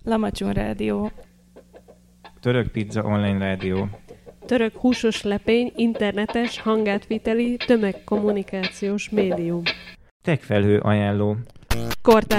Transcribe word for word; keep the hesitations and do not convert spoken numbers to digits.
Lamacsun Rádió. Török Pizza Online Rádió. Török húsos lepény, internetes, hangátviteli, tömegkommunikációs médium. Techfelhő ajánló. Kortárs